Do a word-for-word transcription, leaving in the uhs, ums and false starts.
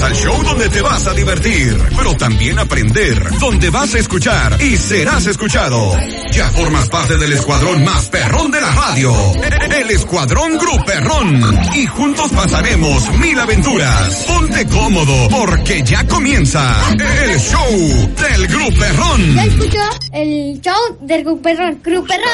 al show donde te vas a divertir, pero también aprender, donde vas a escuchar y serás escuchado. Ya formas parte del escuadrón más perrón de la radio, el Escuadrón Gruperrón, y juntos pasaremos mil aventuras. Ponte cómodo, porque ya comienza el show del Gruperrón. Ya escuchó el show del Gruperrón. Gruperrón.